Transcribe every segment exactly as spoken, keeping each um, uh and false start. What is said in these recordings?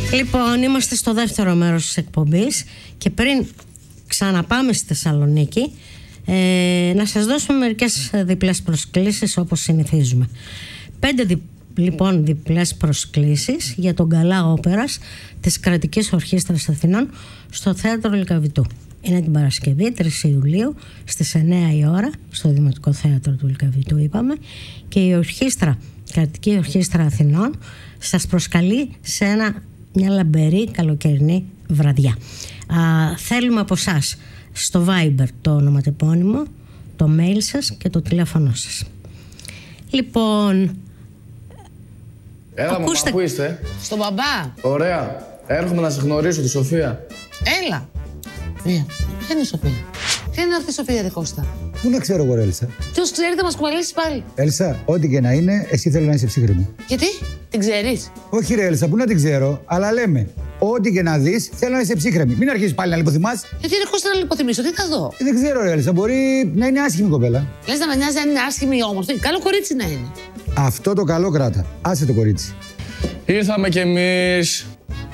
Λοιπόν, είμαστε στο δεύτερο μέρος της εκπομπής και πριν ξαναπάμε στη Θεσσαλονίκη, ε, να σας δώσουμε μερικές διπλές προσκλήσεις όπως συνηθίζουμε. Πέντε δι, λοιπόν διπλές προσκλήσεις για τον Γκαλά Όπερας της Κρατικής Ορχήστρας Αθηνών στο Θέατρο Λυκαβητού. Είναι την Παρασκευή, τρεις Ιουλίου, στις εννιά η ώρα, στο Δημοτικό Θέατρο του Λυκαβητού είπαμε, και η Ορχήστρα, Κρατική Ορχήστρα Αθηνών σας προσκαλεί σε ένα, μια λαμπερή καλοκαιρινή βραδιά. Α, θέλουμε από εσάς στο Viber το ονοματεπώνυμο, το mail σας και το τηλέφωνο σας. Λοιπόν, έλα ακούστε... μαμά, πού είστε? Στον μπαμπά. Ωραία, έρχομαι να σε γνωρίσω τη Σοφία. Έλα. Σοφία, ποια είναι η Σοφία? Ποια είναι αυτή η Σοφία, ρε Κώστα? Πού να ξέρω εγώ, ρε Έλσα. Ποιος ξέρει, θα μας κουβαλήσει πάλι. Έλσα, ό,τι και να είναι, εσύ θέλω να είσαι ψύχρεμη. Γιατί, την ξέρεις? Όχι, ρε Έλσα, πού να την ξέρω, αλλά λέμε. Ό,τι και να δεις, θέλω να είσαι ψύχρεμη. Μην αρχίσεις πάλι να λιποθυμάς. Γιατί ρε Κώστα να λιποθυμίσω, τι θα δω? Δεν ξέρω, ρε Έλσα, μπορεί να είναι άσχημη κοπέλα. Λες να με νοιάζει αν είναι άσχημη ή όμορφη? Καλό κορίτσι να είναι. Αυτό το καλό κράτα. Άσε το κορίτσι. Ήρθαμε κι εμείς.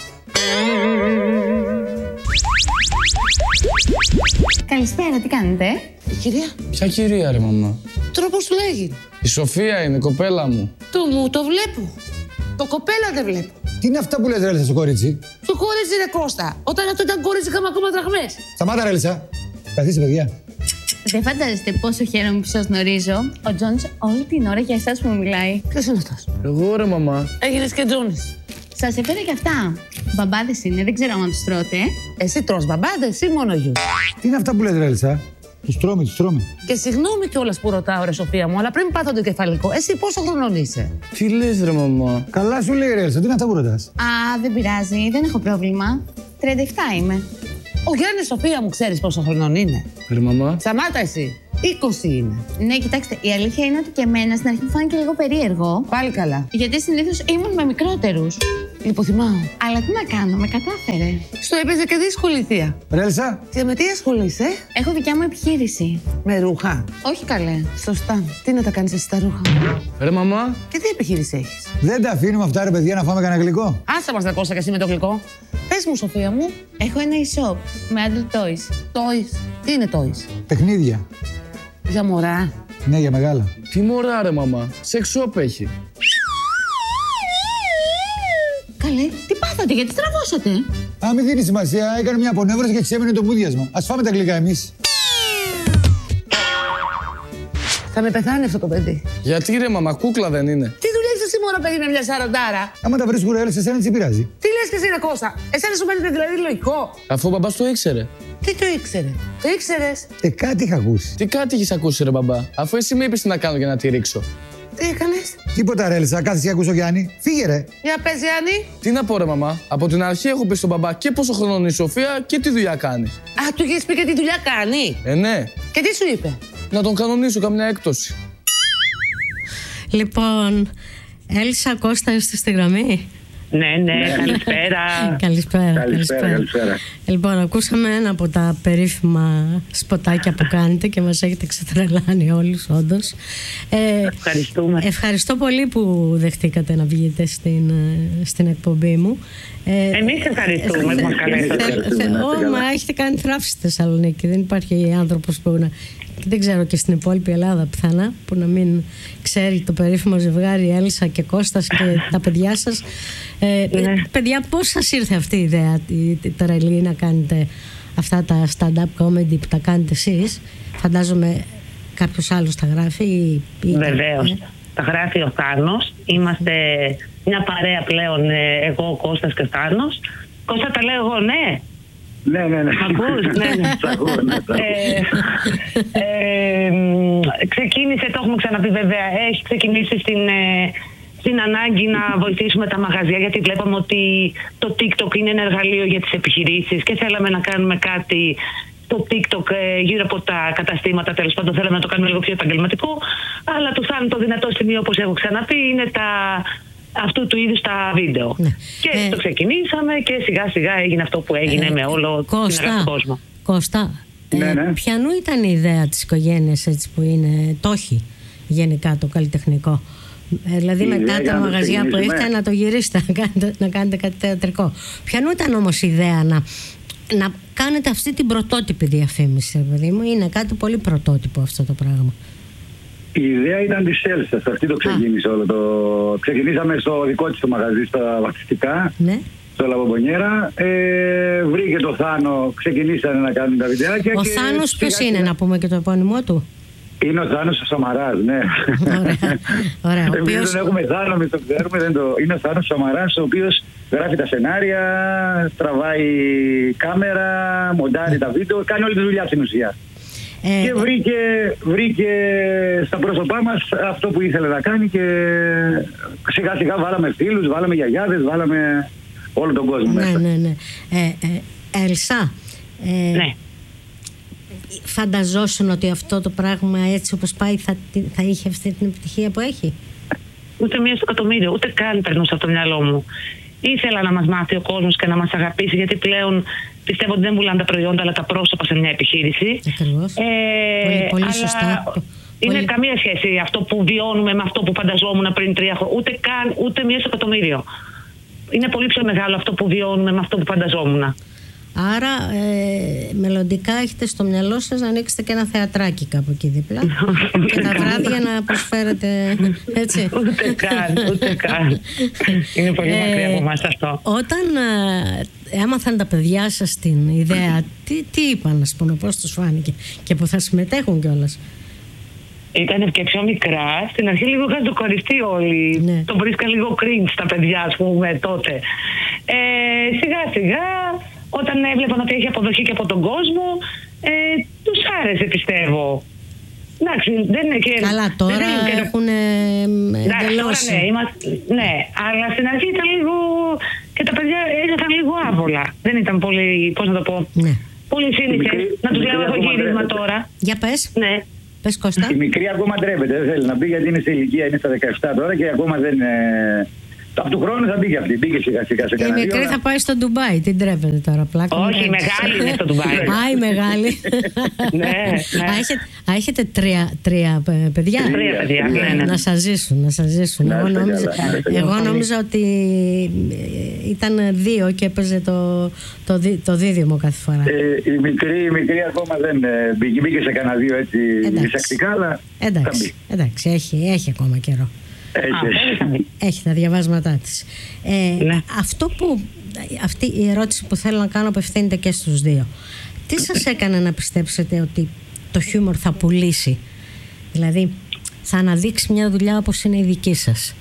Καλησπέρα, τι κάνετε? Η κυρία. Ποια κυρία, ρε μαμά? Τώρα πώς του λέγει? Η Σοφία είναι, η κοπέλα μου. Το μου, το βλέπω. Το κοπέλα δεν βλέπω. Τι είναι αυτά που λες, ρε Έλσα, στο κορίτσι? Το κορίτσι, ρε Κώστα. Όταν αυτό ήταν κορίτσι, είχαμε ακόμα δραχμές. Σταμάτα, ρε Έλσα. Καθίστε, παιδιά. Δεν φαντάζεστε πόσο χαίρομαι που σας γνωρίζω. Ο Τζόνς όλη την ώρα για εσάς που μου μιλάει. Ποιος είναι αυτός? Εγώ, ρε μαμά. Έγινες και Τζούνης. Σας έφερε και αυτά. Μπαμπάδες είναι, δεν ξέρω αν τους τρώτε. Εσύ τρως μπαμπάδες ή μόνο γιους? Τι είναι αυτά που λες, ρε Έλσα? Τους τρώμε, τους τρώμε. Και συγγνώμη κιόλας που ρωτάω, ρε Σοφία μου, αλλά πριν πάθω το κεφαλικό, εσύ πόσο χρονών είσαι? Τι λες, ρε μαμά? Καλά σου λέει, ρε Έλσα, τι είναι αυτά που ρωτάς? Α, δεν πειράζει, δεν έχω πρόβλημα. τριάντα επτά είμαι. Ο Γιάννης, Σοφία μου, ξέρεις πόσο χρονών είναι? Ρε μαμά. Σταμάτα εσύ. είκοσι είναι. Ναι, κοιτάξτε, η αλήθεια είναι ότι και εμένα στην αρχή μου φάνηκε λίγο περίεργο. Πάλι καλά. Γιατί συνήθως ήμουν με μικρότερους. Λιποθυμάω. Αλλά τι να κάνω, με κατάφερε. Στο έπαιζε και δύσκολη η θεία. Ρε Έλσα. Και με τι ασχολείσαι? Έχω δικιά μου επιχείρηση. Με ρούχα. Όχι καλέ. Σωστά. Τι να τα κάνεις εσύ τα ρούχα? Ρε μαμά. Και τι επιχείρηση έχεις? Δεν τα αφήνουμε αυτά, ρε παιδιά, να φάμε κανένα γλυκό. Άσε μας να κόστα και εσύ με το γλυκό. Πες μου, Σοφία μου. Έχω ένα e-shop με adult toys. Toys. Τι είναι toys? Παιχνίδια. Για μωρά. Ναι, για μεγάλα. Τι μωρά, ρε μαμά? Σεξ shop έχει. Καλέ, τι πάθατε, γιατί στραβώσατε? Α, μην δίνει σημασία, έκανε μια απονεύρωση και της έμεινε το μούδιασμα. Ας φάμε τα γλυκά εμείς. Θα με πεθάνει αυτό το παιδί. Γιατί, ρε μαμά, κούκλα δεν είναι? Τι δουλειά έχεις εσύ μόνο παιδί με μια σαραντάρα? Άμα τα βρίσκουν, ρε Έλσα, εσένα τι σε πειράζει? Τι λες και εσύ, ρε Κώστα? Εσένα σου μένει δηλαδή λογικό? Αφού ο μπαμπάς το ήξερε. Τι το ήξερε? Το ήξερες? Ε, κάτι είχα ακούσει. Τι κάτι έχεις ακούσει, ρε μπαμπά? Αφού εσύ με είπες τι να κάνω για να τη ρίξω. Τι έκανες? Τίποτα, ρε Έλσα, κάθεσαι και ακούσω Γιάννη. Φύγε, ρε. Για πες, Γιάννη. Τι να πω, ρε μαμά? Από την αρχή έχω πει στον μπαμπά και πόσο χρόνο είναι η Σοφία και τι δουλειά κάνει. Α, του είχες πει και τι δουλειά κάνει? Ε, ναι. Και τι σου είπε? Να τον κανονίσω καμιά έκπτωση. Λοιπόν, Έλσα, Κώστα, είστε στη γραμμή? Ναι, ναι, καλησπέρα. Καλησπέρα, Καλησπέρα, καλησπέρα. Λοιπόν, ακούσαμε ένα από τα περίφημα σποτάκια που κάνετε και μας έχετε ξετρελάνει όλους, όντως. Ε, Ευχαριστούμε. Ευχαριστώ πολύ που δεχτήκατε να βγείτε στην, στην εκπομπή μου. Ε, Εμείς ευχαριστούμε που μας καλέσατε. Ω, μα έχετε κάνει θράψη στη Θεσσαλονίκη. Δεν υπάρχει άνθρωπος που να... Και δεν ξέρω και στην υπόλοιπη Ελλάδα πιθανά που να μην ξέρει το περίφημο ζευγάρι Έλσα και Κώστας και τα παιδιά σας. Ε, Ναι. Παιδιά, πώς σας ήρθε αυτή η ιδέα η, η τρελή να κάνετε αυτά τα stand-up comedy που τα κάνετε εσείς? Φαντάζομαι κάποιος άλλος τα γράφει ή, ή Βεβαίως. ε? Τα γράφει ο Θάνος. Είμαστε μια παρέα πλέον, ε, εγώ, ο Κώστας και ο Θάνος. Κώστα, τα λέω εγώ, ναι. Ναι, ναι, ναι. Μ' ακούς? Ναι, ναι. Σ' ακούω, ναι, σ' ακούω. Ε, ε, μ, ξεκίνησε, το έχουμε ξαναπεί βέβαια, έχει ξεκινήσει στην, ε, στην ανάγκη να βοηθήσουμε τα μαγαζιά, γιατί βλέπαμε ότι το TikTok είναι ένα εργαλείο για τις επιχειρήσεις και θέλαμε να κάνουμε κάτι στο TikTok ε, γύρω από τα καταστήματα. Τέλος πάντων, θέλαμε να το κάνουμε λίγο πιο επαγγελματικό, αλλά του φτάνει το δυνατό σημείο, όπως έχω ξαναπεί, είναι τα αυτού του είδους τα βίντεο. Ναι. Και ε, το ξεκινήσαμε και σιγά σιγά έγινε αυτό που έγινε ε, με όλο τον κόσμο. Κώστα, ναι, ε, ναι. ποιανού ήταν η ιδέα της οικογένειας έτσι που είναι, το έχει γενικά το καλλιτεχνικό, Ε, δηλαδή Η μετά ιδέα τα για να το μαγαζιά που ξεκινήσουμε. έχετε να το γυρίσετε, να κάνετε, να κάνετε κάτι θεατρικό. Ποιανού ήταν όμως η ιδέα να, να κάνετε αυτή την πρωτότυπη διαφήμιση, παιδί μου? Είναι κάτι πολύ πρωτότυπο αυτό το πράγμα. Η ιδέα ήταν της Έλσας, αυτή το ξεκίνησε όλο το... Ξεκινήσαμε στο δικό της το μαγαζί, στα βαφτιστικά, Ναι. στο Λαβομπονιέρα. Ε, βρήκε το Θάνο, ξεκινήσανε να κάνουν τα βιντεάκια. Ο και Θάνος ποιος σιγά είναι, σιγά- να πούμε και το επώνυμό του? Είναι ο Θάνος ο Σαμαράς, ναι. Ωραία, ωραία. Ο Εμείς οποίος... δεν έχουμε Θάνο, εμείς το ξέρουμε. Δεν το... Είναι ο Θάνος Σαμαράς, ο οποίος γράφει τα σενάρια, τραβάει κάμερα, μοντάρει τα βίντεο, κάνει όλη τη δουλειά στην ουσία. Ε, Και βρήκε, βρήκε στα πρόσωπά μας αυτό που ήθελε να κάνει και σιγά σιγά βάλαμε φίλους, βάλαμε γιαγιάδες, βάλαμε όλο τον κόσμο ναι, μέσα. ναι, ναι. Ε, ε, Έλσα, ε, Ναι. φανταζόσουν ότι αυτό το πράγμα έτσι όπως πάει θα, θα είχε αυτή την επιτυχία που έχει? Ούτε μία στο εκατομμύριο, ούτε καν περνούσε από το μυαλό μου. Ήθελα να μας μάθει ο κόσμος και να μας αγαπήσει, γιατί πλέον πιστεύω ότι δεν πουλάνε τα προϊόντα αλλά τα πρόσωπα σε μια επιχείρηση. Ακριβώς. Ε, Πολύ- πολύ αλλά σωστά. Είναι Πολύ- καμία σχέση αυτό που βιώνουμε με αυτό που φανταζόμουν πριν τρία χρόνια. Ούτε καν, ούτε μία στο εκατομμύριο. Είναι πολύ πιο μεγάλο αυτό που βιώνουμε με αυτό που φανταζόμουν. Άρα ε, μελλοντικά έχετε στο μυαλό σας να ανοίξετε και ένα θεατράκι κάπου εκεί δίπλα και τα βράδια να προσφέρετε, έτσι? Ούτε καν, ούτε καν. Είναι πολύ μακριά από εμάς αυτό. Όταν ε, έμαθαν τα παιδιά σας την ιδέα, τι, τι είπαν, ας πούμε, πώς τους φάνηκε και που θα συμμετέχουν κιόλας? Ήταν και πιο μικρά. Στην αρχή λίγο είχαν το κοριστεί όλοι. Ναι. Το βρίσκαν λίγο cringe τα παιδιά, ας πούμε, τότε. Ε, σιγά σιγά, όταν έβλεπαν ότι έχει αποδοχή και από τον κόσμο, ε, τους άρεσε, πιστεύω. Εντάξει, δεν είναι και... Καλά, τώρα δεν είναι και- έχουν Εντάξει, τώρα εντελώς. ναι, είμαστε, ναι, αλλά στην αρχή ήταν λίγο... και τα παιδιά ένιωθαν λίγο άβολα. Δεν ήταν πολύ, πώς να το πω, Ναι. πολύ σύνηθες. μικρή- Να τους η λέω μικρή εγώ ακόμα γύρισμα ντρέπεται. τώρα. Για πες, Ναι. πες Κώστα. Η μικρή ακόμα ντρέπεται, δεν θέλει να μπει γιατί είναι σε ηλικία, είναι στα δεκαεπτά τώρα και ακόμα δεν... Ε... Από του χρόνου θα μπει και αυτή, μπήκε σιγά σιγά σε Η κανένα δύο μικρή ώρα. θα πάει στο Ντουμπάι, την τρέπεται τώρα, πλάκα. μου Όχι, η κάνεις. μεγάλη είναι στο Ντουμπάι. Α, η μεγάλη. Ναι, ναι. Α, έχετε, α, έχετε τρία, τρία ε, παιδιά. Τρία παιδιά, ναι, ναι. Να σας ζήσουν, να σας ζήσουν. Να Εγώ είστε νόμιζα, καλά, να είστε εγώ καλά. νόμιζα ότι ε, ήταν δύο και έπαιζε το, το, δί- το δίδυμο κάθε φορά. Ε, η, μικρή, η μικρή ακόμα δεν ε, μπήκε, μπήκε σε κανένα δύο έτσι Εντάξει. διστακτικά, αλλά θα Εντάξει, μπει. εντάξει, έχει, έχει ακόμα καιρό. Έχει, Α, έχει. δεν θα μπει. Έχει τα διαβάσματά της. Ε, Ναι. Αυτό που, αυτή η ερώτηση που θέλω να κάνω απευθύνεται και στους δύο. Τι σας έκανε να πιστέψετε ότι το χιούμορ θα πουλήσει? Δηλαδή θα αναδείξει μια δουλειά όπως είναι η δική σας?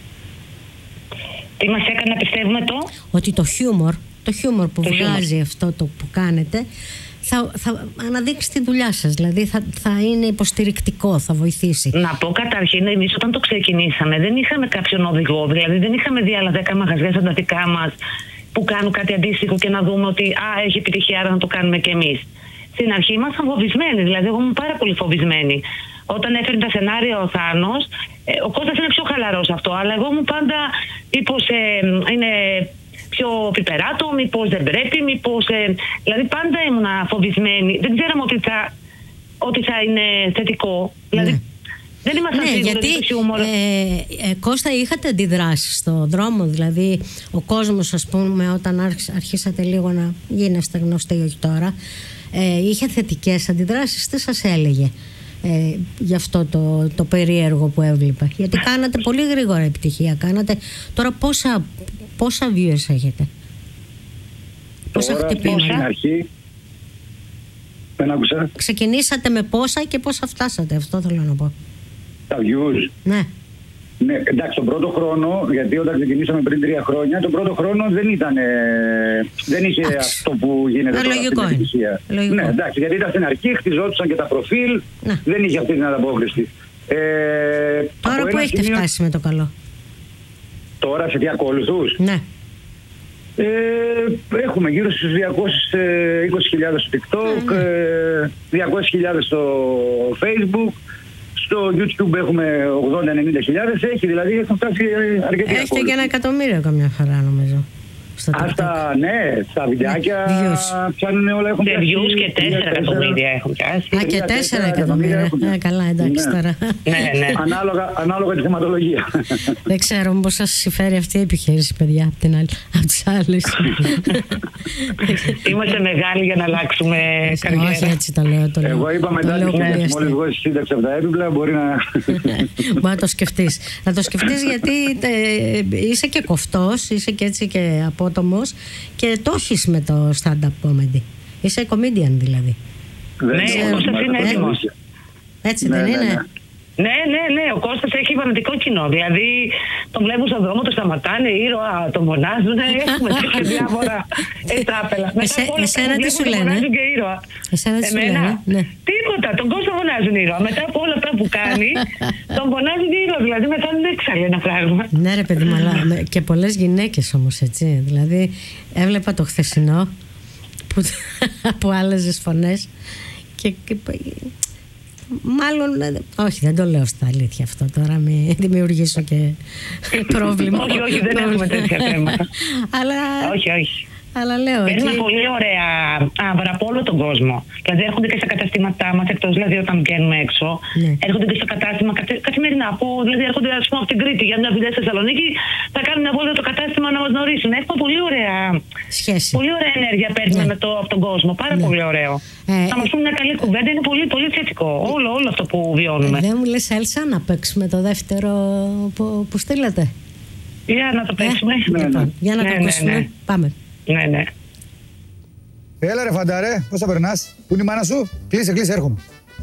Τι μας έκανε να πιστεύουμε το? Ότι το χιούμορ, το χιούμορ που Το βγάζει αυτό το που κάνετε θα, θα αναδείξει τη δουλειά σας. Δηλαδή θα, θα είναι υποστηρικτικό, θα βοηθήσει. Να πω καταρχήν, εμείς όταν το ξεκινήσαμε δεν είχαμε κάποιον οδηγό. Δηλαδή δεν είχαμε δει άλλα δέκα μαγαζιά σαν τα δικά μας που κάνουν κάτι αντίστοιχο και να δούμε ότι α, έχει επιτυχία, άρα να το κάνουμε κι εμείς. Στην αρχή ήμασταν φοβισμένοι, δηλαδή εγώ ήμουν πάρα πολύ φοβισμένη. Όταν έφερε τα σενάρια ο Θάνος, ε, ο Κώστας είναι πιο χαλαρός αυτό, αλλά εγώ ήμουν πάντα μήπως ε, είναι πιο πιπεράτο, μήπως δεν πρέπει, μήπως... Ε, δηλαδή πάντα ήμουν φοβισμένη. Δεν ξέραμε ότι θα, ότι θα είναι θετικό. Δηλαδή Ναι. δεν ήμασταν Ναι, σίγουροι γιατί ότι το χιούμορ... ε, ε, Κώστα, είχατε αντιδράσεις στον δρόμο? Δηλαδή ο κόσμος, ας πούμε, όταν άρχι- αρχίσατε λίγο να γίνεστε γνωστοί, όχι τώρα, ε, είχε θετικές αντιδράσεις? Τι σας έλεγε ε, γι' αυτό το, το περίεργο που έβλεπα? Γιατί κάνατε πολύ γρήγορα επιτυχία. Κάνατε τώρα πόσα, πόσα viewers έχετε? Πόσα Τώρα στην χτυπήματα? αρχή δεν άκουσα Ξεκινήσατε με πόσα και πόσα φτάσατε? Αυτό θέλω να πω. τα views. Ναι. Ναι, εντάξει, τον πρώτο χρόνο, γιατί όταν ξεκινήσαμε πριν τρία χρόνια, τον πρώτο χρόνο δεν ήταν. Ε, δεν είχε Εντάξει. αυτό που γίνεται Ε, τώρα λογικό στην είναι. επιτυχία. Λογικό. Ναι, εντάξει, γιατί ήταν στην αρχή, χτιζόντουσαν και τα προφίλ, Ναι. δεν είχε αυτή την ανταπόκριση. Ε, Τώρα από που ένα έχετε σημείο- φτάσει με το καλό? Τώρα σε τι ακολουθούς. Ναι. Ε, έχουμε γύρω στους διακόσιες είκοσι χιλιάδες στο TikTok, ε, διακόσιες χιλιάδες στο Facebook, στο YouTube έχουμε ογδόντα με ενενήντα χιλιάδες, έχει δηλαδή έχουν φτάσει αρκετοί Έχετε και ακόλουθοι. ένα εκατομμύριο καμιά φορά, νομίζω. στο Α, TikTok. στα, ναι, στα βιντεάκια Views. πιάνουν όλα, έχουν Σε πιάσει. views και τέσσερα εκατομμύρια έχουν πιάσει. Α, και τέσσερα εκατομμύρια. έχουν. Ε, καλά, εντάξει Ναι. τώρα. Ναι, ναι. Ανάλογα, ανάλογα τη θεματολογία. Δεν ξέρω μήπως σας συμφέρει αυτή η επιχείρηση, παιδιά, από την άλλη, από τις άλλες. Είμαστε μεγάλοι για να αλλάξουμε Όχι, καριέρα. έτσι το λέω. Το λέω. Εγώ είπα Το μετά λέω τη πολύ μόλις αστεία. βγω στη σύνταξη από τα έπιπλα, μπορεί να. Μπορεί να το σκεφτείς. Να το σκεφτείς γιατί ε, είσαι και κοφτός, είσαι και έτσι και απότομος και το έχεις με το stand-up comedy. Είσαι comedian δηλαδή. Δεν Ναι, ξέρω, ο Κώστας μα, είναι το έτοιμος. ξέρω. Έτσι Ναι, δεν ναι, είναι? ναι. Ναι, ναι, ναι. Ο Κώστας έχει φανατικό κοινό. Δηλαδή, τον βλέπουν στον δρόμο, τον σταματάνε, ήρωα, τον μονάζουν. Έχουμε τέτοια διάφορα εστάπελα. Εσέ- εσένα τι σου λένε? Τον και ήρωα. Εσένα τι σου Εμένα, λένε? Ναι. τίποτα. Τον Κώστα φωνάζουν ήρωα. Μετά από όλα αυτά που κάνει, τον φωνάζουν ήρωα. Δηλαδή, με κάνουν έξαλλο ένα πράγμα. Ναι ρε παιδί μου, αλλά με- και πολλές γυναίκες όμως, έτσι. Δηλαδή έβλεπα το χθεσινό που, που άλλαζες φωνές και, και μάλλον, ε, όχι δεν το λέω στα αλήθεια αυτό τώρα, μην δημιουργήσω και πρόβλημα. Όχι, όχι, δεν έχουμε τέτοια θέματα. Αλλά, Όχι, όχι. αλλά λέω Παίρνουμε εκεί, πολύ ωραία άβρα από όλο τον κόσμο. Δηλαδή έρχονται και στα καταστήματά μα, εκτό δηλαδή όταν βγαίνουμε έξω. Ναι. Έρχονται και στο κατάστημα καθε- καθημερινά. Από, δηλαδή έρχονται ας πούμε, από την Κρήτη για μια δουλειά στη Θεσσαλονίκη, θα κάνουν μια βόλτα στο κατάστημα να μα γνωρίσουν. Έχουμε πολύ ωραία, σχέση. πολύ ωραία ενέργεια παίρνουμε Ναι. με το, από τον κόσμο. Πάρα Ναι. πολύ ωραίο. Ε, θα μα πούνε μια καλή κουβέντα, είναι πολύ, πολύ θετικό. Όλο, όλο αυτό που βιώνουμε. Δεν μου λες Έλσα να παίξουμε το δεύτερο που, που στείλατε? Για να το παίξουμε. Ε, λοιπόν, για να Ναι, το ναι, ακούσουμε. ναι. Πάμε. Ναι, ναι. Έλα ρε φανταρέ, πώς θα περνάς? Πού είναι η μάνα σου? Κλείσε, κλείσε, έρχομαι.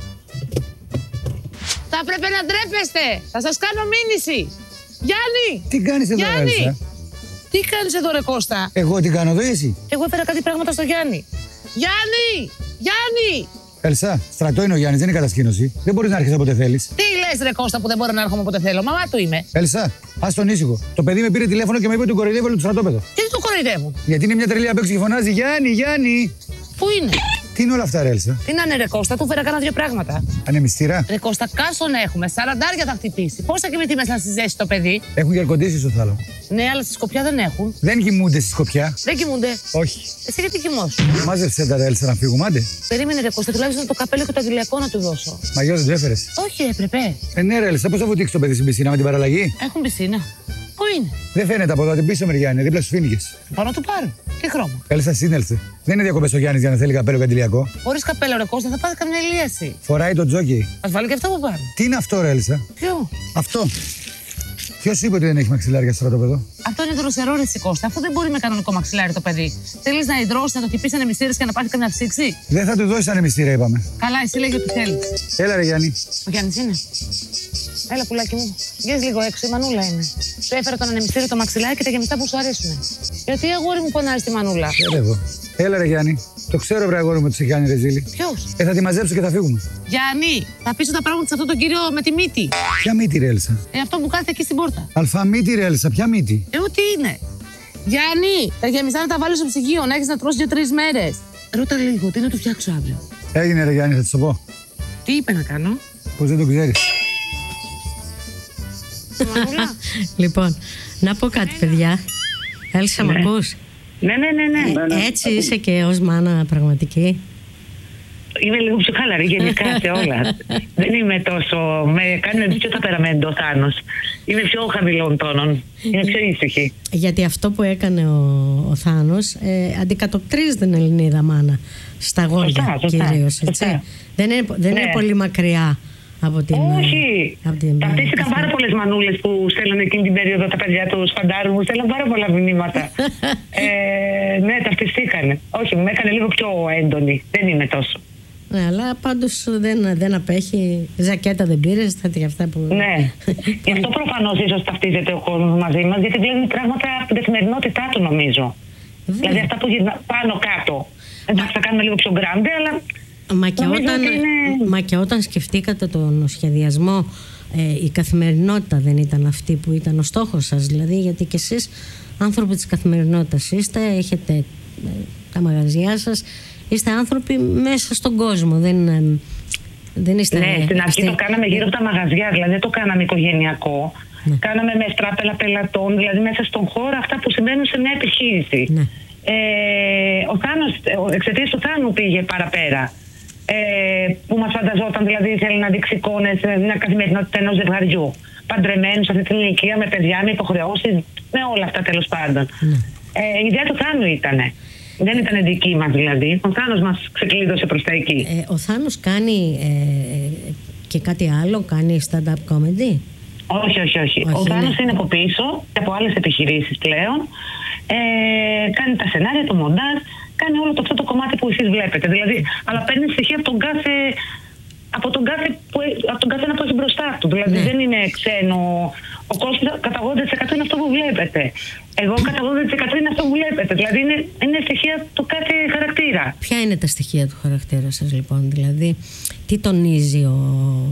Θα έπρεπε να ντρέπεστε. Θα σας κάνω μήνυση. Γιάννη! Τι κάνεις εδώ, Γιάννη! Έλσα? Τι κάνεις εδώ ρε Κώστα? Εγώ τι κάνω εδώ, εσύ? Εγώ έφερα κάτι πράγματα στο Γιάννη. Γιάννη! Γιάννη! Έλσα, στρατό είναι ο Γιάννης, δεν είναι κατασκήνωση. Δεν μπορείς να έρχεσαι όποτε θέλεις. Τι λες ρε Κώστα που δεν μπορώ να έρχομαι όποτε θέλω. Μαμά του είμαι. Έλσα, ας τον ήσυχο. Το παιδί με πήρε τηλέφωνο και με είπε ότι τον κοροϊδεύει όλο το στρατόπεδο. Και τι το κοροϊδεύουν. Γιατί είναι μια τρελή απ' έξω και φωνάζει Γιάννη, Γιάννη. Πού είναι. Τι είναι όλα αυτά, ρε Έλσα? Τι να είναι ρε Κώστα, του φέρα κάνα δύο πράγματα. Ανεμιστήρα. Ρε Κώστα, κάσον έχουμε. Σαραντάρια θα χτυπήσει. Πώς θα κοιμηθεί μέσα στη ζέση το παιδί? Έχουν και αρκοντήσει στο θάλαμο. Ναι, αλλά στη Σκοπιά δεν έχουν. Δεν κοιμούνται στη Σκοπιά. Δεν κοιμούνται. Όχι. Εσύ γιατί κοιμόσου. Μάζεψε τα, ρε Έλσα, να φύγουμε, άντε. Περίμενε ρε Κώστα, τουλάχιστον το καπέλο και το αγγλιακό να του δώσω. Μαγιό δεν το έφερες. Όχι, έπρεπε. Ε, ναι, ρε Έλσα, πώς θα βουτήξει το παιδί στην πισίνα με την παραλλαγή? Έχουν πισίνα. Πού είναι. Δεν φαίνεται από εδώ, την πίσω μεριά είναι, δίπλα στου φοίνικες. Πάω να του πάρω. Τι χρώμα. Έλσα, σύνελθε. Δεν είναι διακοπές ο Γιάννης για να θέλει καπέλο καντιλιακό. Χωρίς καπέλο ρε Κώστα, θα πάθει καμιά ηλίαση. Φοράει το τζόκι. Ας βάλει και αυτό που πάρει. Τι είναι αυτό, ρε Έλσα? Ποιο. Αυτό. Ποιο είπε ότι δεν έχει μαξιλάρια στο στρατόπεδο? Αυτό είναι δροσερό ρε Κώστα. Αυτό δεν μπορεί με κανονικό μαξιλάρι το παιδί. Θέλεις να υδρώσει, να το χτυπήσει ανεμιστήρες και να πάθει καμιά ψήξη. Δεν θα του δώσει ανεμιστήρα, είπαμε. Καλά, εσύ λέγει ό,τι θέλει. Έλα, ρε Γιάννη. Ο Γιάννης είναι. Έλα πουλάκι μου. Βγες λίγο έξω, η Μανούλα είναι. Του έφερα τον ανεμιστήριο, το μαξιλάρι και τα γεμιστά που σου αρέσουν. Γιατί αγόρι μου πονάει στη Μανούλα. Εδώ. Έλα, ρε Γιάννη. Το ξέρω, βρε αγόρι μου, ότι σε κάνει ρεζίλη. Ποιος. Ε, θα τη μαζέψω και θα φύγουμε. Γιάννη, θα πείσω τα πράγματα σε αυτόν τον κύριο με τη μύτη. Ποια μύτη, ρε Έλσα? Ε, αυτό που κάθεται εκεί στην πόρτα. Αλφαμύτη, ρε Έλσα, ποια μύτη? Ε, ό,τι είναι. Γιάννη, τα γεμιστά να τα βάλει στο ψυγείο, να έχει να τρώσει δύο-τρει μέρε. Ρώτα λίγο, τι να του φτιάξω αύριο. Έγινε, ρε Γιάννη, θα τη το πω. Τι είπε να κάνω. Πώ δεν το ξέρει. Μανούλα. Λοιπόν, να πω κάτι, παιδιά. Έλσα, μ' ακούς? Ναι, ναι, ναι, ναι. Ναι, ναι. Έτσι είσαι και ως μάνα πραγματική? Είμαι λίγο πιο χαλαρή γενικά σε όλα. Δεν είμαι τόσο. Με κάνει πιο ταπεραμέντο ο Θάνος. Είμαι πιο χαμηλών τόνων. Είμαι πιο ήσυχη. Γιατί αυτό που έκανε ο, ο Θάνος ε, αντικατοπτρίζει την Ελληνίδα μάνα στα γόρια Σωστά, σωστά, κυρίως, σωστά. έτσι. Δεν είναι, δεν Ναι. είναι πολύ μακριά από την... Όχι. από την- Ταυτίστηκαν πάρα πολλές μανούλες που στέλνουν εκείνη την περίοδο τα παιδιά του φαντάρου μου. Στέλνουν πάρα πολλά μηνύματα. ε, ναι, ταυτιστήκανε. Όχι, με έκανε λίγο πιο έντονη. Δεν είμαι τόσο. Ναι, αλλά πάντως δεν, δεν απέχει. Ζακέτα δεν πήρες, θα για αυτά που... Ναι. Γι' αυτό προφανώς ίσως ταυτίζεται ο κόσμος μαζί μας, γιατί βλέπει πράγματα από την καθημερινότητά του, νομίζω. Βέβαια. Δηλαδή αυτά που γυρνά πάνω κάτω. Εντάξει, θα κάνουμε λίγο πιο γκράντε, αλλά. Μα και, νομίζω όταν, ότι είναι- μα και όταν σκεφτήκατε τον σχεδιασμό, ε, η καθημερινότητα δεν ήταν αυτή που ήταν ο στόχος σας. Δηλαδή, γιατί και εσείς άνθρωποι της καθημερινότητας είστε, έχετε ε, τα μαγαζιά σας, είστε άνθρωποι μέσα στον κόσμο. Δεν, ε, δεν είστε... Ναι, στην αρχή είστε- το κάναμε γύρω από τα μαγαζιά, δηλαδή δεν το κάναμε οικογενειακό. Ναι. Κάναμε με στράπελα πελατών, δηλαδή μέσα στον χώρο αυτά που συμβαίνουν σε μια επιχείρηση. Ναι. Ε, ο Θάνος, εξαιτίας του Θάνου πήγε παραπέρα. Ε, που μας φανταζόταν, δηλαδή θέλει να δείξει εικόνες, μια καθημερινότητα ενός ζευγαριού. Παντρεμένους σε αυτή την ηλικία, με παιδιά, με υποχρεώσεις, με όλα αυτά τέλος πάντων. Ναι. Ε, η ιδέα του Θάνου ήτανε. Δεν ήταν δική μας δηλαδή. Ο Θάνος μας ξεκλείδωσε προς τα εκεί. Ε, ο Θάνος κάνει ε, και κάτι άλλο, κάνει stand-up comedy. Όχι, όχι, όχι. όχι ο Θάνος ναι. είναι από πίσω και από άλλες επιχειρήσεις πλέον. Ε, κάνει τα σενάρια, το μοντάζ, κάνει όλο το, αυτό το κομμάτι που εσείς βλέπετε. Δηλαδή, αλλά παίρνει στοιχεία από τον κάθε, από τον κάθε, που, από τον κάθε ένα που έχει μπροστά του. Δηλαδή ναι. δεν είναι ξένο. Ο κόσμος κατά ογδόντα τοις εκατό είναι αυτό που βλέπετε. Εγώ κατά ογδόντα τοις εκατό είναι αυτό που βλέπετε. Δηλαδή είναι, είναι στοιχεία του κάθε χαρακτήρα. Ποια είναι τα στοιχεία του χαρακτήρα σας λοιπόν, δηλαδή τι τονίζει ο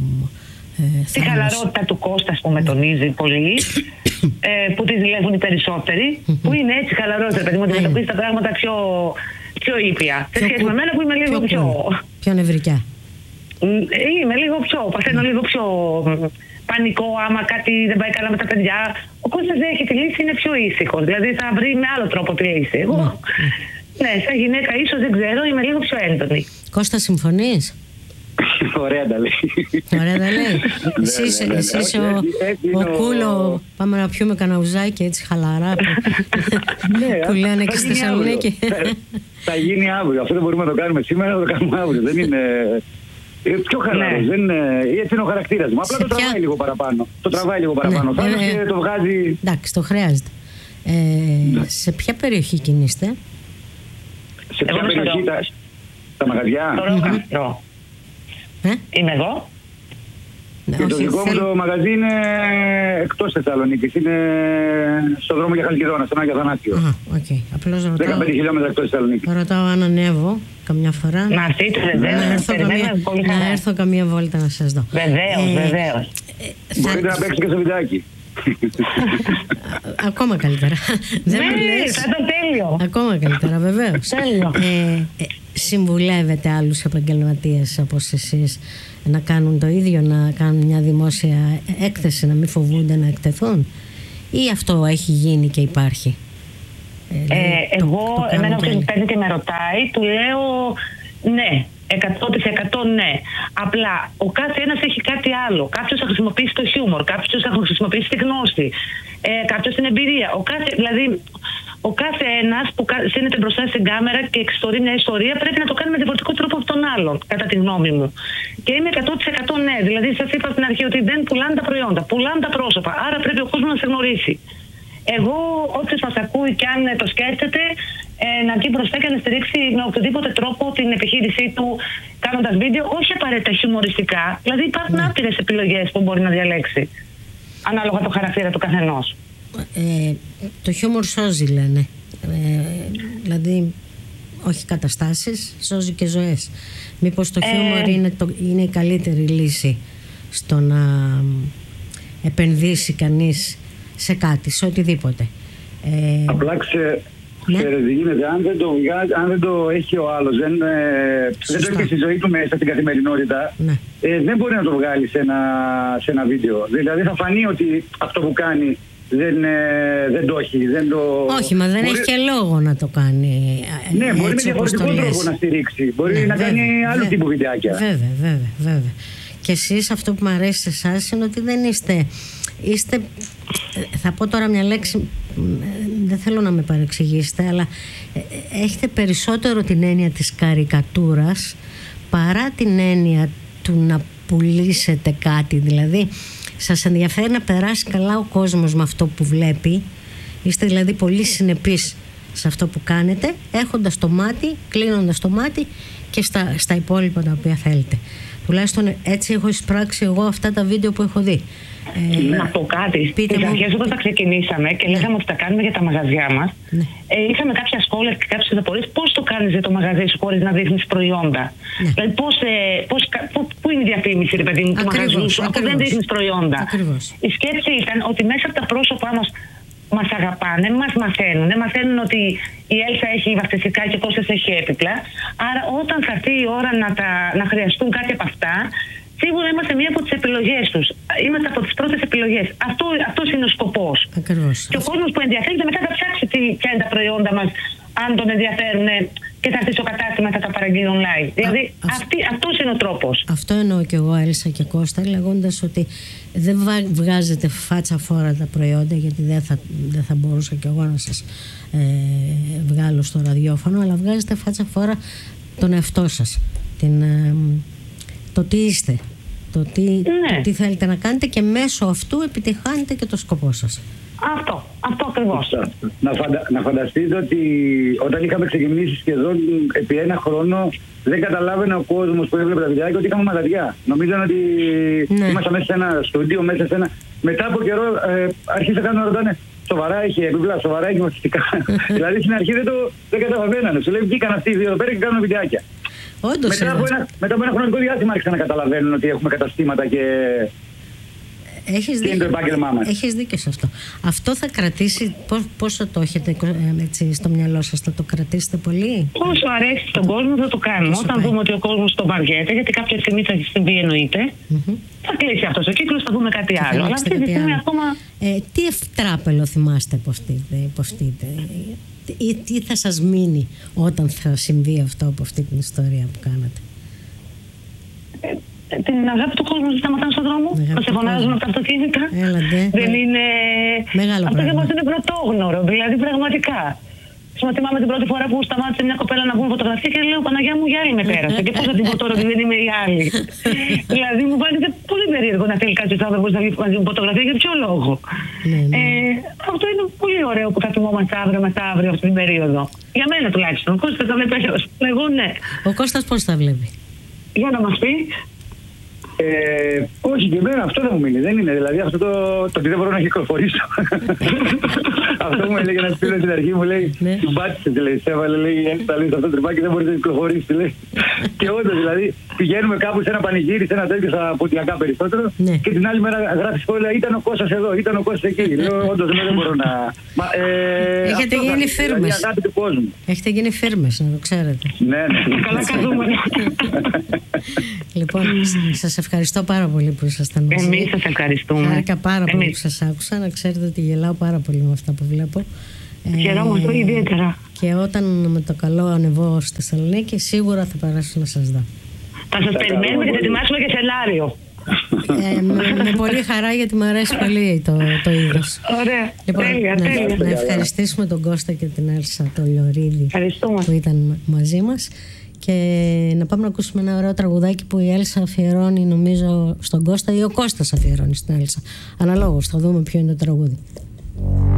ε, Τη χαλαρότητα του Κώστα που με τονίζει πολύ, ε, που τη ζηλεύουν οι περισσότεροι, που είναι έτσι χαλαρός, παιδί μου, αντιμετωπίζει τα πράγματα πιο, πιο ήπια. Σε σχέση με μένα που είμαι λίγο πιο. Πιο, πιο νευρικιά. Είμαι λίγο πιο, παθαίνω λίγο πιο πανικό άμα κάτι δεν πάει καλά με τα παιδιά. Ο Κώστας δεν έχει τη λύση, είναι πιο ήσυχος. Δηλαδή θα βρει με άλλο τρόπο τη λύση. Εγώ, ναι, σαν γυναίκα ίσως δεν ξέρω, είμαι λίγο πιο έντονη. Κώστα, συμφωνείς? Ωραία τα λέει. Ωραία τα λέει. Εσείς, εσείς ο, ο κούλο, πάμε να πιούμε κανένα ουζάκι έτσι χαλαρά που λένε και στη Θεσσαλονίκη. Θα γίνει αύριο. Αυτό δεν μπορούμε να το κάνουμε σήμερα, θα το κάνουμε αύριο. Δεν είναι... πιο χαλαρός, δεν είναι... έτσι είναι ο χαρακτήρας μου. Απλά το τραβάει λίγο παραπάνω. Το τραβάει λίγο παραπάνω. Θα και το βγάζει... Εντάξει, το χρειάζεται. Σε ποια περιοχή κινείστε? Σε ποια περιοχή τα μαγαζιά? Στο Ε? Είμαι εδώ. Και το δικό μου το μαγαζί είναι εκτός Θεσσαλονίκης. Είναι στον δρόμο για Χαλκιδόνα, στον Άγιο Αθανάσιο. Αχα, οκ. Απλώς ρωτάω. δεκαπέντε χιλιόμετρα εκτός Θεσσαλονίκης. Ρωτάω αν ανέβω καμιά φορά. Να έρθετε, βεβαίως. Να έρθω καμία, να έρθω καμία βόλτα να σας δω. Βεβαίως, βεβαίως. Μπορείτε να παίξετε και στο βιντεάκι. Ακόμα καλύτερα. Δεν μου λες. Θα ήταν τέλειο. Ακόμα καλύτερα, βεβαίως. Τέλειο. Ε, ε, συμβουλεύετε άλλους επαγγελματίες όπως εσείς να κάνουν το ίδιο, να κάνουν μια δημόσια έκθεση, να μην φοβούνται να εκτεθούν, ή αυτό έχει γίνει και υπάρχει? Ε, ε, το, εγώ, το εμένα όποιος παίρνει και με ρωτάει, του λέω ναι, εκατό τοις εκατό ναι. Απλά ο κάθε ένας έχει κάτι άλλο. Κάποιος θα χρησιμοποιήσει το χιούμορ, κάποιος θα χρησιμοποιήσει τη γνώση, ε, κάποιος την εμπειρία. Ο κάθε, δηλαδή, ο κάθε ένας που σύνεται μπροστά στην κάμερα και εξιστορεί μια ιστορία πρέπει να το κάνει με διαφορετικό τρόπο από τον άλλον, κατά τη γνώμη μου. Και είμαι εκατό τοις εκατό ναι. Δηλαδή, σας είπα στην αρχή ότι δεν πουλάνε τα προϊόντα, πουλάνε τα πρόσωπα. Άρα πρέπει ο κόσμος να σε γνωρίσει. Εγώ, όποιος μας ακούει και αν το σκέφτεται, ε, να βγει μπροστά και να στηρίξει με οποιοδήποτε τρόπο την επιχείρησή του κάνοντας βίντεο, όχι απαραίτητα χιουμοριστικά. Δηλαδή, υπάρχουν ναι. άπειρες επιλογές που μπορεί να διαλέξει, ανάλογα το χαρακτήρα του καθενός. Ε, το χιούμορ σώζει, λένε. Ε, δηλαδή, όχι καταστάσεις, σώζει και ζωές. Μήπως το χιούμορ ε... είναι, το, είναι η καλύτερη λύση στο να επενδύσει κανείς σε κάτι, σε οτιδήποτε. Ε, Απλά ξε, ναι. ξέρετε τι γίνεται, αν δεν, το, αν δεν το έχει ο άλλος, δεν, ε, δεν το έχει στη ζωή του μέσα στην καθημερινότητα, ναι. ε, δεν μπορεί να το βγάλει σε ένα, σε ένα βίντεο. Δηλαδή θα φανεί ότι αυτό που κάνει δεν, ε, δεν το έχει. Δεν το... Όχι, μα δεν μπορεί... έχει και λόγο να το κάνει. Ναι, έτσι, μπορεί με διαφορετικό τρόπο να στηρίξει. Μπορεί ναι, να βέβαια, κάνει άλλου τύπου βιντεάκια. Βέβαια, βέβαια, βέβαια. Και εσείς αυτό που μου αρέσει σε εσάς είναι ότι δεν είστε... Είστε, θα πω τώρα μια λέξη, δεν θέλω να με παρεξηγήσετε, αλλά έχετε περισσότερο την έννοια της καρικατούρας παρά την έννοια του να πουλήσετε κάτι. Δηλαδή σας ενδιαφέρει να περάσει καλά ο κόσμος με αυτό που βλέπει. Είστε δηλαδή πολύ συνεπείς σε αυτό που κάνετε, έχοντας το μάτι, κλείνοντας το μάτι και στα, στα υπόλοιπα τα οποία θέλετε. Τουλάχιστον έτσι έχω εισπράξει εγώ αυτά τα βίντεο που έχω δει. Ε, να πω κάτι. Στις αρχές όταν τα ξεκινήσαμε και ναι. λέγαμε ότι τα κάνουμε για τα μαγαζιά μας, ναι. ε, είχαμε κάποια σχόλια και κάποιες απορίες. Πώς το κάνεις για το μαγαζί σου χωρίς να δείχνεις προϊόντα? Ναι. Δηλαδή, πώς, ε, πώς, πού, πού είναι η διαφήμιση, ρε παιδί μου, του μαγαζιού σου, αφού δεν δείχνεις προϊόντα? Ακριβώς. Η σκέψη ήταν ότι μέσα από τα πρόσωπά μας μας αγαπάνε, μας μαθαίνουν. Μαθαίνουν ότι η Έλσα έχει βαφτιστικά και ο Κώστας έχει έπιπλα. Άρα, όταν θα έρθει η ώρα να, τα, να χρειαστούν κάτι από αυτά, σίγουρα είμαστε μία από τις επιλογές τους. Είμαστε από τις πρώτες επιλογές. Αυτό, αυτός είναι ο σκοπός. Ακριβώς. Και ο κόσμος που ενδιαφέρεται μετά θα ψάξει τι, ποια είναι τα προϊόντα μας, αν τον ενδιαφέρουν και θα έρθει στο κατάστημα και θα τα παραγγείλει online. Α, δηλαδή αυτή, αυτός είναι ο τρόπος. Αυτό εννοώ και εγώ, Έλσα και Κώστα, λέγοντας ότι δεν βγάζετε φάτσα φόρα τα προϊόντα, γιατί δεν θα, δεν θα μπορούσα κι εγώ να σας ε, βγάλω στο ραδιόφωνο, αλλά βγάζετε φάτσα φόρα τον εαυτό σας. Την, ε, το τι είστε, το τι, ναι. το τι θέλετε να κάνετε, και μέσω αυτού επιτυχάνετε και το σκοπό σας. Αυτό, αυτό ακριβώς. Να, φαντα, να φανταστείτε ότι όταν είχαμε ξεκινήσει σχεδόν επί ένα χρόνο, δεν καταλάβαινε ο κόσμος που έβλεπε τα βιντεάκια ότι είχαμε μαγαζιά. Νομίζαν ότι ναι. ήμασταν μέσα σε ένα στούντιο, μέσα σε ένα. Μετά από καιρό ε, αρχίσαν να ρωτάνε σοβαρά είχε επιπλά, σοβαρά είχε μαθητικά. Δηλαδή στην αρχή δεν το δεν καταλαβαίνανε. Σου λέει βγήκαν αυτοί οι δύο εδώ πέρα και κάνουν βιντεάκια. Όντως, μετά, από ένα, μετά από ένα χρονικό διάστημα άρχισαν να καταλαβαίνουν ότι έχουμε καταστήματα και. Έχεις δίκιο, έχεις δίκιο σε αυτό. Αυτό θα κρατήσει, πώς, πόσο το έχετε έτσι, στο μυαλό σας, θα το κρατήσετε πολύ? Όσο αρέσει στον κόσμο θα το κάνουμε. Όταν πάει. Δούμε ότι ο κόσμος το βαριέται, γιατί κάποια στιγμή θα συμβεί εννοείται, mm-hmm. θα κλείσει αυτός ο κύκλος, θα δούμε κάτι άλλο. Αλλά αυτή τη στιγμή ακόμα. Ε, τι ευτράπελο θυμάστε από αυτή, από αυτή ή τι θα σας μείνει όταν θα συμβεί αυτό από αυτή την ιστορία που κάνατε? Ε, την αγάπη του κόσμου δεν σταματάνε στον δρόμο. Θα σε φωνάζουν από τα αυτοκίνητα. Έλατε. Δεν είναι. Μεγάλο αυτό πράγμα. για μας είναι πρωτόγνωρο. Δηλαδή πραγματικά. Μα θυμάμαι την πρώτη φορά που σταμάτησε μια κοπέλα να βγουν φωτογραφία και λέω Παναγιά μου, η άλλη με πέρασε. Και πώς θα την πω τώρα ότι δεν είμαι η άλλη? Δηλαδή μου φάνηκε πολύ περίεργο να θέλει κάποιο άνθρωπο να βγει μαζί μου φωτογραφία. Για ποιο λόγο? Ναι, ναι. Ε, αυτό είναι πολύ ωραίο που θα θυμόμαστε αύριο μεθαύριο αυτή την περίοδο. Για μένα τουλάχιστον. Ο Κώστας θα βλέπει αλλιώς. Εγώ ναι. Ο Κώστας πώς θα βλέπει? Για να μας πει. Ε, όχι, και εμένα αυτό δεν μου μείνει. Δεν είναι. Δηλαδή αυτό το, το ότι δεν μπορώ να κυκλοφορήσω. Αυτό μου έλεγε ένα φίλο στην αρχή, μου λέει: του μπάτησε, λέει. Σε έβαλε, λέει, έξω λέει, αυτό το τρυπάκι, δεν μπορεί να κυκλοφορήσει, λέει. Και όντως, δηλαδή, πηγαίνουμε κάπου σε ένα πανηγύρι, σε ένα τέτοιο στα ποτιακά περισσότερο. Ναι. Και την άλλη μέρα γράφει σχόλια: ήταν ο Κώστας εδώ, ήταν ο Κώστας εκεί. Λέω: όντως, δεν μπορώ να. Μα, ε, έχετε αυτό, γίνει φίρμες. Δηλαδή, έχετε γίνει φίρμες, να το ξέρετε. Ναι, ναι. Καλά, καθούμε. Λοιπόν, σας ευχαριστώ πάρα πολύ που ήσασταν μαζί. Εμείς σας ευχαριστούμε. Χάρηκα πάρα πολύ Εμείς. που σας άκουσα. Να ξέρετε ότι γελάω πάρα πολύ με αυτά που βλέπω. Χαιρόμαστε ε, ιδιαίτερα. Και όταν με το καλό ανεβώ στη Θεσσαλονίκη, σίγουρα θα περάσω να σας δω. Θα σας περιμένουμε και θα ετοιμάσουμε και σενάριο. Ε, με, με πολύ χαρά, γιατί μου αρέσει πολύ το, το είδος. Ωραία. Λοιπόν, τέλεια, να, τέλεια. να ευχαριστήσουμε τον Κώστα και την Έλσα, το Λιωρίδη, που ήταν μαζί μας. Και να πάμε να ακούσουμε ένα ωραίο τραγουδάκι που η Έλσα αφιερώνει, νομίζω, στον Κώστα, ή ο Κώστας αφιερώνει στην Έλσα. Αναλόγως, θα δούμε ποιο είναι το τραγούδι.